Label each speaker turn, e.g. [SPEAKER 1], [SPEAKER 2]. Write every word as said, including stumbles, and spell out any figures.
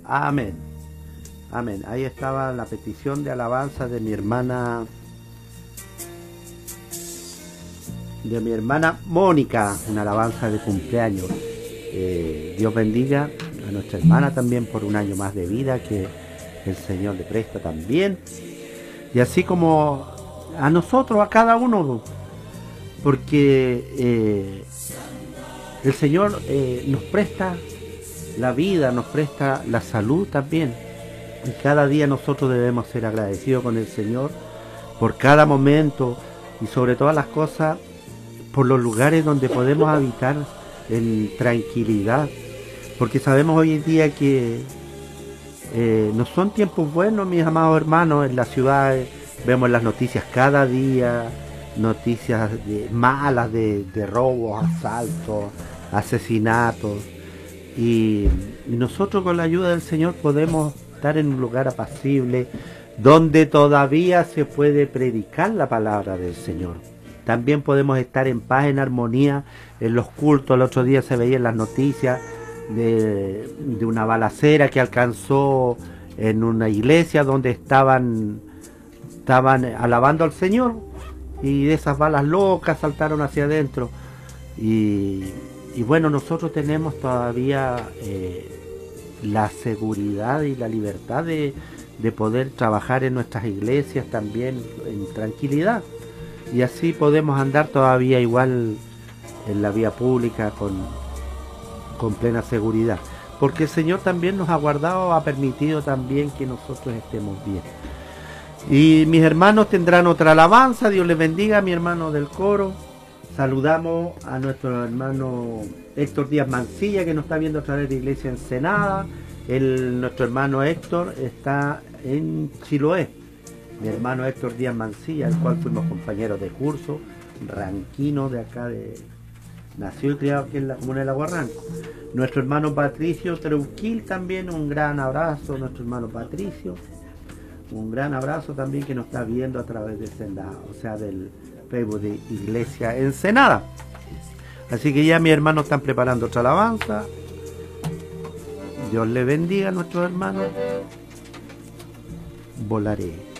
[SPEAKER 1] Amén. Amén. Ahí estaba la petición de alabanza de mi hermana, de mi hermana Mónica, una alabanza de cumpleaños. Eh, Dios bendiga a nuestra hermana también por un año más de vida que el Señor le presta también. Y así como a nosotros, a cada uno, porque eh, el Señor eh, nos presta la vida, nos presta la salud también. Y cada día nosotros debemos ser agradecidos con el Señor por cada momento y sobre todas las cosas por los lugares donde podemos habitar en tranquilidad, porque sabemos hoy en día que eh, no son tiempos buenos, mis amados hermanos. En la ciudad vemos las noticias cada día, noticias de, malas de, de robos, asaltos, asesinatos, y, y nosotros con la ayuda del Señor podemos estar en un lugar apacible donde todavía se puede predicar la palabra del Señor. También podemos estar en paz, en armonía en los cultos. El otro día se veían las noticias de, de una balacera que alcanzó en una iglesia donde estaban, estaban alabando al Señor, y de esas balas locas saltaron hacia adentro. Y, y bueno, nosotros tenemos todavía eh, la seguridad y la libertad de, de poder trabajar en nuestras iglesias también en tranquilidad. Y así podemos andar todavía igual en la vía pública con, con plena seguridad. Porque el Señor también nos ha guardado, ha permitido también que nosotros estemos bien. Y mis hermanos tendrán otra alabanza. Dios les bendiga, mi hermano del coro. Saludamos a nuestro hermano Héctor Díaz Mancilla, que nos está viendo a través de Iglesia Ensenada. El, nuestro hermano Héctor está en Chiloé. Mi hermano Héctor Díaz Mancilla, el cual fuimos compañeros de curso, ranquino de acá, de nació y criado aquí en la comuna de Lago Ranco. Nuestro hermano Patricio Treuquil también, un gran abrazo, nuestro hermano Patricio, un gran abrazo también, que nos está viendo a través de Senda, o sea, del Facebook de Iglesia Ensenada. Así que ya mis hermanos están preparando otra alabanza. Dios le bendiga a nuestros hermanos. Volaré.